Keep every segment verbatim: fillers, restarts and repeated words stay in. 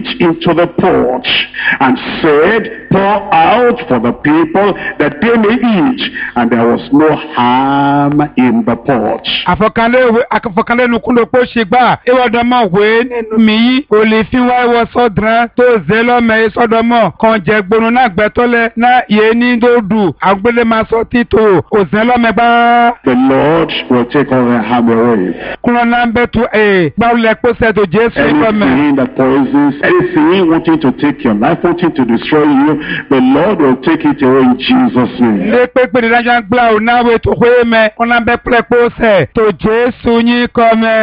into the porch and said, pour out for the people that they may eat. And there was no harm in the porch. Àfọ̀kànlé àfọ̀kànlé nukundo po shigba ewodomo we nínú mi yi o le fi wa wo sodran tó zelo me sodomo kan je gbonu na gbetole na ye ni dodu agbele ma so tito o zelo me ba. The Lord will take all the harm away. Kuno na betu e ba le po se to Jesu ko me. Anything that poisons, anything wanting to take your life, wanting to destroy you, the Lord will take it away in Jesus' name. Le pe pe da jan gba o na we to we me ona be pre po se to Jesu ni ko me.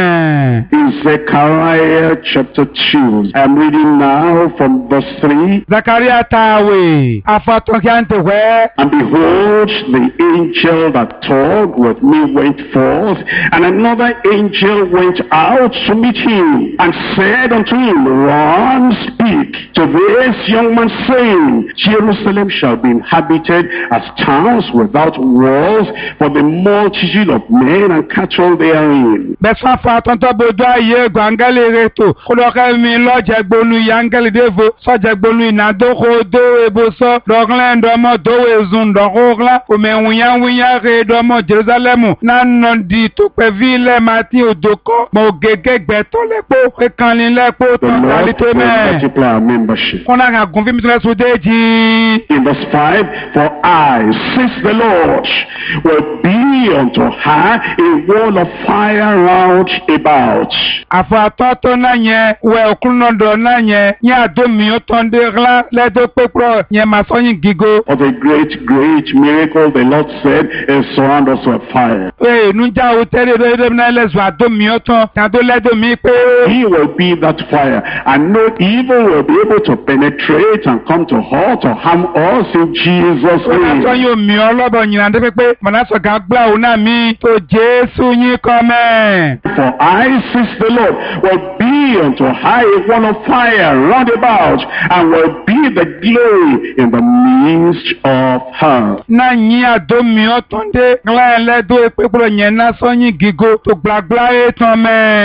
In Zechariah chapter two, I'm reading now from verse three. Zachariah tawe afato kiante we. And behold, the angel that talked with me went forth, and another angel went out to meet him, and said unto him, Run, speak to this young man, saying, Jerusalem shall be inhabited as towns without walls, for the multitude of men and cattle therein. Besa fa tonto bodo aye gwangale reto koloka mi loje gbonu yangale devo so je gbonu ina do ko do eboso doglan do mo do ezun do gogla o me wiyan wiyan re do mo Jerusalem na no di to pe ville mati odoko mo gege gbe to lepo e kanlin lepo to quality me multiply our membership. Kona ga gunfi mi tole so deji. In verse five, for I, says the Lord, will be unto her a wall of fire round about. Afa toto na nye we okuno do na nye nya do mi o tonde gla le do pepro nye masoyin gigo. Of a great, great miracle, the Lord said, is surround us with fire. Eh, nunja o tere do do na le so do mi o ton ta do le do mi pe. He will be that fire, and no evil will be able to penetrate and come to hurt or harm us in Jesus' name. So you mi olobo yin ande pe mana so ga gba o na mi to Jesu yin come. For I, says the Lord, will be unto her a wall of fire round about, and will be the glory in the midst of her. Na yin ado mi o tonde gla le do pe pro yin na so yin gigo to gbagba e ton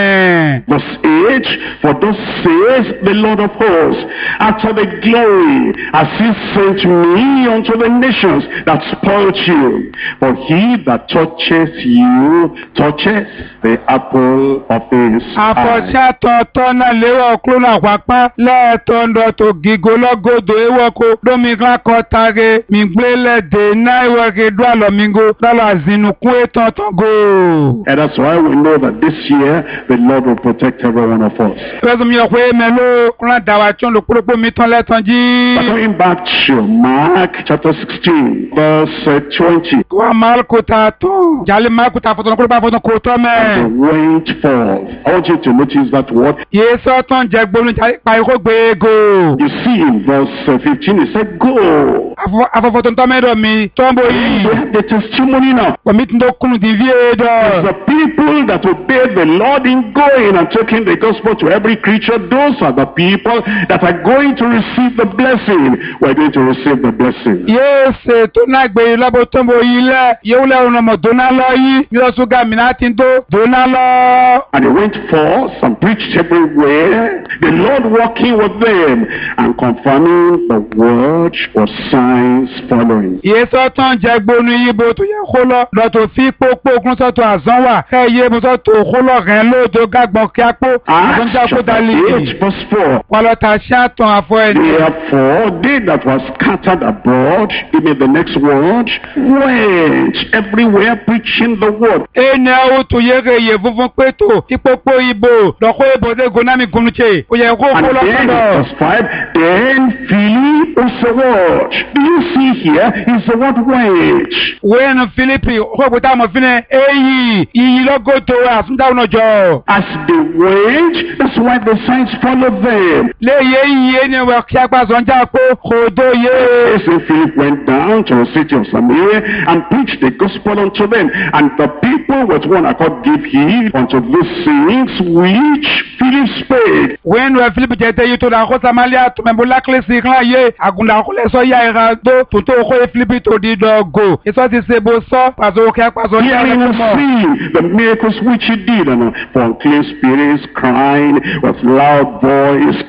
me. Verse eight, for thus says the Lord of hosts, after the glory, as he sent me unto the nations that spoiled you. For he that touches you touches the apple of his eye. Afọ̀ṣà tọ̀tọ̀ náà léwọ̀ kúrò náà pápá lẹ́ẹ̀tọ́ndọ̀ tó gígó lọ́gọ́dọ̀ ewọ́kó lómìnira kọtare mìgbélẹ̀dẹ̀ náà ìwọ̀kẹ́ dúàlọ́mìngó lọ́lọ́ àzínukú ètò tọ́gò. And that's why we know that this year the Lord will protect every one of us. Pẹ̀sùn mi ò pé mẹ́lò kúrò dàwà tí ó lò kúrò pé mi tán lẹ́tàn jí. But going back to Mark chapter sixteen, verse uh, twenty. Wà Málùkù ta tó. Jàlè Málùkù ta fọ̀tọ̀ kúrò bá fọ̀tọ̀ kò tọ́ mẹ́. And they went forth. I want you to notice that word. Yéésù tán jẹ gbólú pa ikó gbéego. You see in verse uh, fifteen, it said, Go. Afọ̀fọ̀tọ̀ tọ́ mẹ́rọ mi tọ́ǹbò yìí. We have the testimony now. Omi tí ń tó kúnnù di víé dọ̀. The people that obey the Lord in going and taking the gospel to every creature, those are the people that are going to receive the blessing. We're going to receive the blessing. Yéésù tó náà gbé lọ́bọ̀ tọ́ǹbò yìí lẹ̀ yóò lẹ́rù ọmọ dóná lọ yìí yóò sùgà mìíràn ti ń tó dóná lọ. And they went forth and preached everywhere, the Lord walking with them and confirming the word with signs following. Yéésù tán jẹ gbónú yìí bó tó yẹ kó lọ lọ́tò fi pópó okun sọ́tò àzán wà ẹ yé mo sọ́tò kó lọ rẹ̀ lóòótọ́ gàgbọ́n kí á pó àtúnjà kó dalí. eight verse four. Wàlọ́tà ṣé àtàn àfọ ẹni. Therefore, they that were scattered abroad, even the next word, went everywhere preaching the word. Ẹni àwọn tó yẹ kẹ́ yẹ funfun pé tó ìpópó ìbò lọ́kọ́ ìbò dé gonami gomùché ó yẹ kó And kó then, lọ́kọ́dọ̀. verse five, then Philip was the word. Do you see here? Is the word went. Wẹ́nu Fílípì òkú táwọn fínẹ̀ èyí iyì lọ́gọ́tò àtúndáwọn ọjọ́. As they went, that's why the signs followed them. Léyé iyì ẹni wẹ̀ kí apá sọ̀njà pé kò dóye. Yes, and Philip went down to the city of Samaria and preached the gospel unto them. And the people with one accord gave heed unto these things which Philip spake. Wẹ́nu Fílípì jẹ́ tẹ́yí tó dà kó Samaria tó mẹ́bù lákìlẹ́sì kan yé àgùndà kó lè sọ yá ìhà tó tó tó kó Fílípì tó di dọ̀gò. Ìsọ́ ti ṣe bó sọ pàṣẹ òkè pàṣẹ ní Here ẹ̀rọ you mọ̀. see the miracles which he did, and for unclean spirits crying with loud voice,